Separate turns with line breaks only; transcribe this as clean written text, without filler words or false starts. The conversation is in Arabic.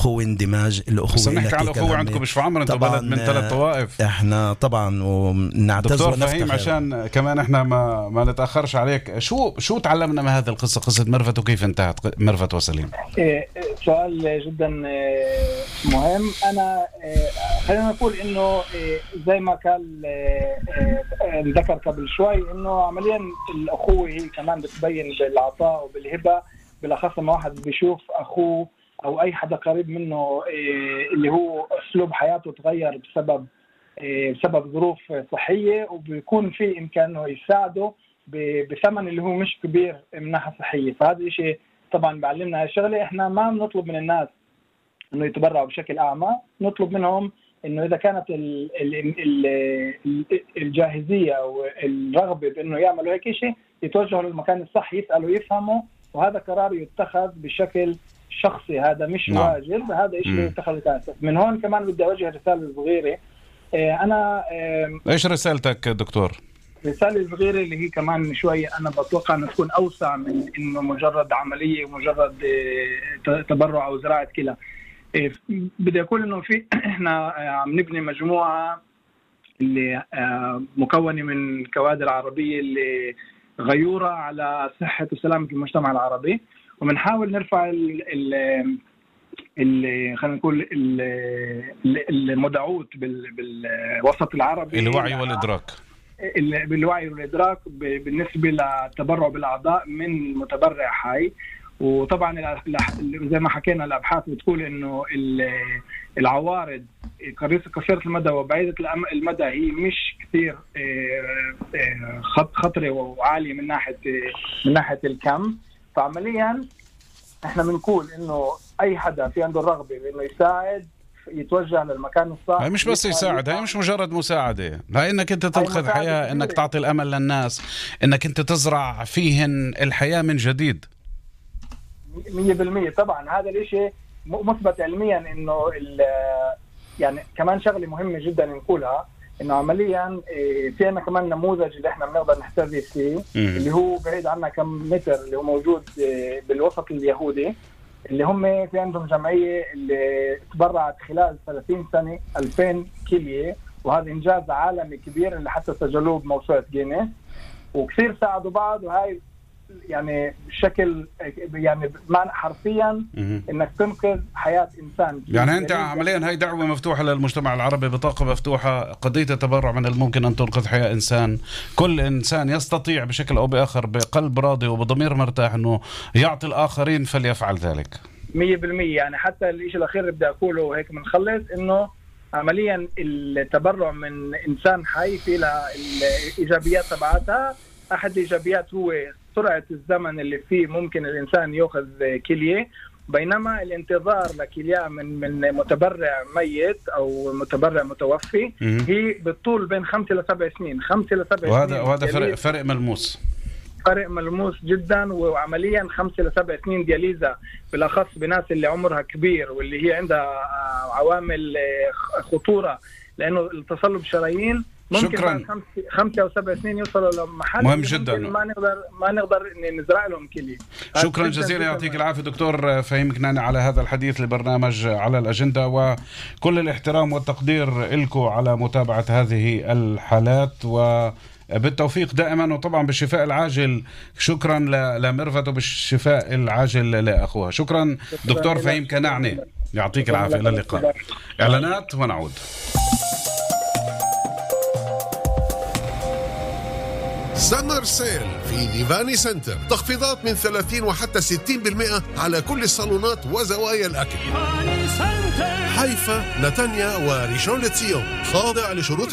الأخوة اندماج، الأخوة.
بس نحكي على الأخوة عندكم بشفى عمر، انتم بلد من 3 طوائف.
احنا طبعا ونعتز
دكتور
ونفتخر.
فهيم، عشان كمان احنا ما نتأخرش عليك، شو تعلمنا من هذه القصة، قصة ميرفت، وكيف انتهت ميرفت وسليم؟
سؤال جدا مهم. أنا خلينا نقول إنه زي ما كان ذكر قبل شوي، إنه عمليا الأخوة هي كمان بتبين بالعطاء وبالهبة، بالأخص لما واحد بيشوف أخوه أو أي حدا قريب منه اللي هو أسلوب حياته تغير بسبب ظروف صحية، وبيكون في إمكانه يساعده بثمن اللي هو مش كبير من ناحية صحية. فهذا الشيء طبعا بعلمنا هالشغلة. إحنا ما بنطلب من الناس إنه يتبرعوا بشكل أعمى، نطلب منهم إنه إذا كانت الجاهزية أو الرغبة بإنه يعملوا هيك شيء، يتوجهوا للمكان الصح، يسألوا يفهموا، وهذا قرار يتخذ بشكل شخصي، هذا مش واجب، هذا شيء يتخذ كأساس. من هون كمان بدي أوجه رسالة صغيرة. أنا
إيش رسالتك دكتور؟
رسالة صغيرة اللي هي كمان شوي أنا بتوقع أن تكون أوسع من إنه مجرد عملية ومجرد تبرع أو زراعة كلى. بدي أقول إنه في إحنا عم نبني مجموعة اللي مكونة من كوادر عربية اللي غيورة على صحة وسلامة المجتمع العربي، وبنحاول نرفع خلينا نقول المدعوت بالوسط العربي،
الوعي والإدراك،
بالوعي والإدراك بالنسبة للتبرع بالأعضاء من متبرع حي. وطبعا زي ما حكينا الأبحاث بتقول إنه العوارض قصيرة المدى وبعيدة المدى هي مش كثير خطرة وعالية من ناحية الكم. فعمليا احنا بنقول إنه أي حدا في عنده الرغبة بإنه يساعد يتوجه للمكان الصح.
هاي مش بس يساعد، هاي مش مجرد مساعدة، هاي انك انت تنقذ حياة، انك تعطي الامل للناس، انك انت تزرع فيهن الحياة من جديد.
100% طبعا هذا الاشي مثبت علميا. انه يعني كمان شغلة مهمة جدا نقولها، انه عمليا في عنا كمان نموذج اللي احنا بنقدر نحتذي فيه، اللي هو بعيد عنا كم متر، اللي هو موجود بالوسط اليهودي، اللي هم في عندهم جمعية اللي تبرعت خلال 30 سنة 2000 كلية، وهذا إنجاز عالمي كبير اللي حتى سجلوه بموسوعة جينيس، وكثير ساعدوا بعض. وهاي يعني بشكل يعني حرفيا انك تنقذ حياة انسان.
يعني انت عمليا هاي دعوة مفتوحة للمجتمع العربي، بطاقة مفتوحة، قضية التبرع من الممكن ان تنقذ حياة انسان. كل انسان يستطيع بشكل او باخر بقلب راضي وبضمير مرتاح انه يعطي الاخرين فليفعل ذلك
100%. يعني حتى الشيء الاخير اللي بدي اقوله وهيك بنخلص، انه عمليا التبرع من انسان حي في لها الايجابيات تبعتها. احد الايجابيات هو سرعة الزمن اللي فيه ممكن الإنسان يأخذ كلية، بينما الانتظار لكلية من متبرع ميت أو متبرع متوفي هي بالطول بين 5 ل 7 سنين. 5 ل 7 سنين،
وهذا فرق ملموس،
فرق ملموس جدا. وعمليا 5 ل 7 سنين دياليزا بالأخص بناس اللي عمرها كبير واللي هي عندها عوامل خطورة، لأنه التصلب شرايين ممكن
شكرا.
5 أو 7 سنين يوصلوا لمحل
مهم جدا
ما نقدر نزرع لهم كلية.
شكرا جزيلا، يعطيك العافية دكتور فهيم كناني على هذا الحديث لبرنامج على الأجندة، وكل الاحترام والتقدير لكم على متابعة هذه الحالات، وبالتوفيق دائما، وطبعا بالشفاء العاجل. شكرا لميرفت وبالشفاء العاجل لأخوها. شكرا دكتور فهيم كناني، يعطيك العافية. إلى اللقاء. إعلانات ونعود.
سمر سيل في نيفاني سنتر، تخفيضات من 30 وحتى 60% على كل الصالونات وزوايا الأكل. حيفا، نتانيا وريشون لتسيون، خاضع لشروط